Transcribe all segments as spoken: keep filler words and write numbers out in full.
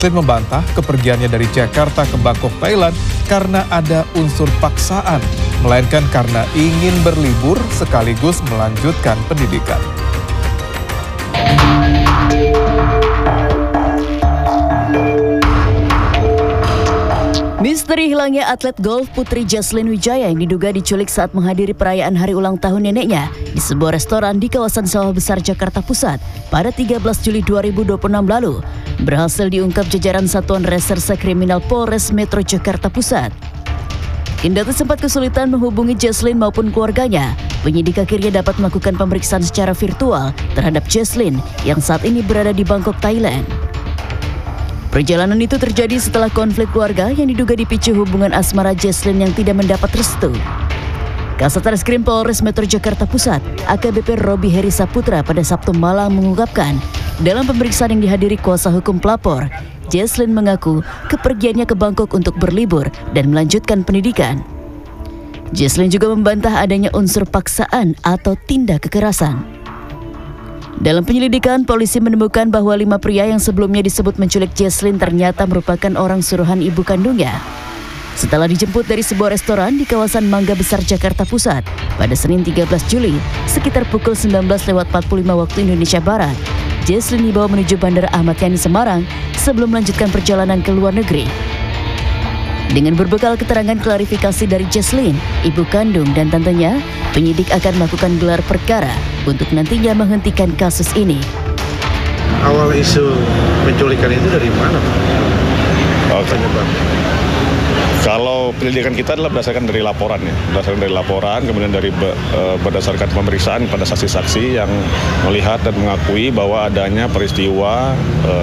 Jaslin membantah kepergiannya dari Jakarta ke Bangkok, Thailand karena ada unsur paksaan, melainkan karena ingin berlibur sekaligus melanjutkan pendidikan. Misteri hilangnya atlet golf putri Jaslin Wijaya yang diduga diculik saat menghadiri perayaan hari ulang tahun neneknya di sebuah restoran di kawasan Sawah Besar, Jakarta Pusat pada tiga belas Juli dua ribu dua puluh enam lalu berhasil diungkap jajaran Satuan Reserse Kriminal Polres Metro Jakarta Pusat. Kendati sempat kesulitan menghubungi Jaslin maupun keluarganya, penyidik akhirnya dapat melakukan pemeriksaan secara virtual terhadap Jaslin yang saat ini berada di Bangkok, Thailand. Perjalanan itu terjadi setelah konflik keluarga yang diduga dipicu hubungan asmara Jaslin yang tidak mendapat restu. Kasat Reskrim Polres Metro Jakarta Pusat, A K B P Robi Heri Saputra pada Sabtu malam mengungkapkan, dalam pemeriksaan yang dihadiri kuasa hukum pelapor, Jaslin mengaku kepergiannya ke Bangkok untuk berlibur dan melanjutkan pendidikan. Jaslin juga membantah adanya unsur paksaan atau tindak kekerasan. Dalam penyelidikan, polisi menemukan bahwa lima pria yang sebelumnya disebut menculik Jaslin ternyata merupakan orang suruhan ibu kandungnya. Setelah dijemput dari sebuah restoran di kawasan Mangga Besar, Jakarta Pusat pada Senin tiga belas Juli sekitar pukul sembilan belas lewat empat puluh lima waktu Indonesia Barat, Jaslin dibawa menuju Bandara Ahmad Yani Semarang sebelum melanjutkan perjalanan ke luar negeri. Dengan berbekal keterangan klarifikasi dari Jaslin, ibu kandung dan tantenya, penyidik akan melakukan gelar perkara untuk nantinya menghentikan kasus ini. Awal isu penculikan itu dari mana, Pak? Oke. Kalau penyelidikan kita adalah berdasarkan dari laporan ya, berdasarkan dari laporan, kemudian dari be, e, berdasarkan pemeriksaan pada saksi-saksi yang melihat dan mengakui bahwa adanya peristiwa e,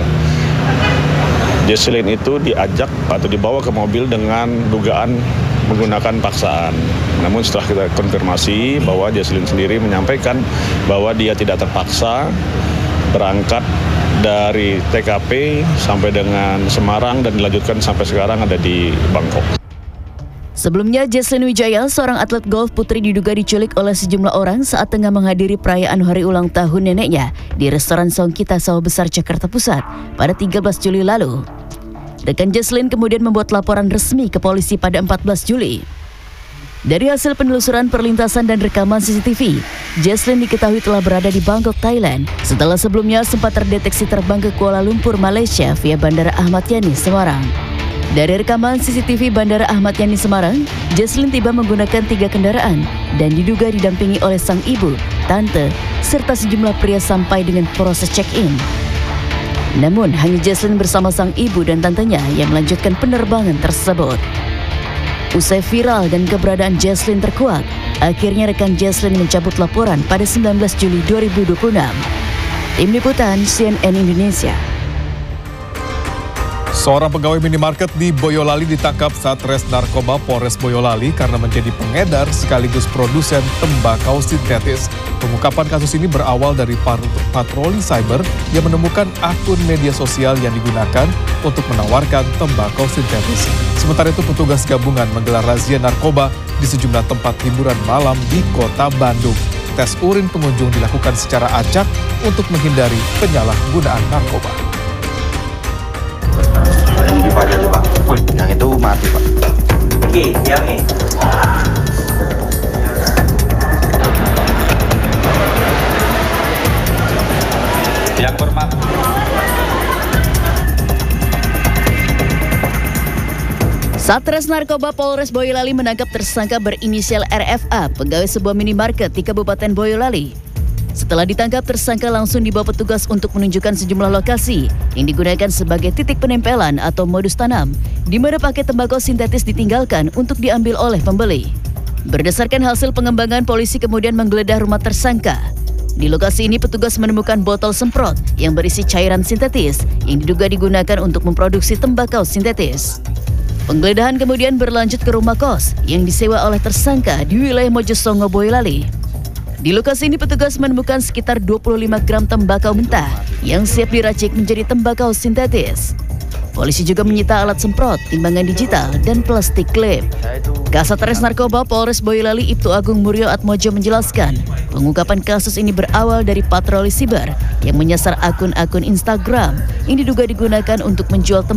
Jaslin itu diajak atau dibawa ke mobil dengan dugaan menggunakan paksaan. Namun setelah kita konfirmasi bahwa Jaslin sendiri menyampaikan bahwa dia tidak terpaksa berangkat dari T K P sampai dengan Semarang dan dilanjutkan sampai sekarang ada di Bangkok. Sebelumnya, Jaslin Wijaya, seorang atlet golf putri, diduga diculik oleh sejumlah orang saat tengah menghadiri perayaan hari ulang tahun neneknya di restoran Songkita Sawah Besar, Jakarta Pusat pada tiga belas Juli lalu. Rekan Jaslin kemudian membuat laporan resmi ke polisi pada empat belas Juli. Dari hasil penelusuran perlintasan dan rekaman C C T V, Jaslin diketahui telah berada di Bangkok, Thailand setelah sebelumnya sempat terdeteksi terbang ke Kuala Lumpur, Malaysia via Bandara Ahmad Yani, Semarang. Dari rekaman C C T V Bandara Ahmad Yani, Semarang, Jaslin tiba menggunakan tiga kendaraan dan diduga didampingi oleh sang ibu, tante, serta sejumlah pria sampai dengan proses check-in. Namun, hanya Jaslin bersama sang ibu dan tantenya yang melanjutkan penerbangan tersebut. Usai viral dan keberadaan Jaslin terkuak, akhirnya rekan Jaslin mencabut laporan pada sembilan belas Juli dua ribu dua puluh enam. Tim Liputan C N N Indonesia. Seorang pegawai minimarket di Boyolali ditangkap Satres Narkoba Polres Boyolali karena menjadi pengedar sekaligus produsen tembakau sintetis. Pengungkapan kasus ini berawal dari patroli cyber yang menemukan akun media sosial yang digunakan untuk menawarkan tembakau sintetis. Sementara itu, petugas gabungan menggelar razia narkoba di sejumlah tempat hiburan malam di Kota Bandung. Tes urin pengunjung dilakukan secara acak untuk menghindari penyalahgunaan narkoba. Pak, aja, Pak. Yang itu mati, Pak. Oke, siap nih. Yang bermak. Satres Narkoba Polres Boyolali menangkap tersangka berinisial R F A, pegawai sebuah minimarket di Kabupaten Boyolali. Setelah ditangkap, tersangka langsung dibawa petugas untuk menunjukkan sejumlah lokasi yang digunakan sebagai titik penempelan atau modus tanam, di mana paket tembakau sintetis ditinggalkan untuk diambil oleh pembeli. Berdasarkan hasil pengembangan, polisi kemudian menggeledah rumah tersangka. Di lokasi ini, petugas menemukan botol semprot yang berisi cairan sintetis yang diduga digunakan untuk memproduksi tembakau sintetis. Penggeledahan kemudian berlanjut ke rumah kos yang disewa oleh tersangka di wilayah Mojosongo, Boyolali. Di lokasi ini, petugas menemukan sekitar dua puluh lima gram tembakau mentah yang siap diracik menjadi tembakau sintetis. Polisi juga menyita alat semprot, timbangan digital, dan plastik klip. Kasat Res Narkoba Polres Boyolali Ibtu Agung Muryo Atmojo menjelaskan, Pengungkapan kasus ini berawal dari patroli siber yang menyasar akun-akun Instagram yang diduga digunakan untuk menjual tembakau